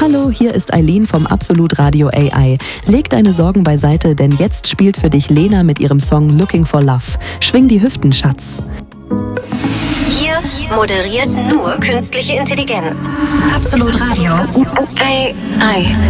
Hallo, hier ist Eileen vom Absolut Radio AI. Leg deine Sorgen beiseite, denn jetzt spielt für dich Lena mit ihrem Song Looking for Love. Schwing die Hüften, Schatz. Hier moderiert nur künstliche Intelligenz. Absolut Radio AI.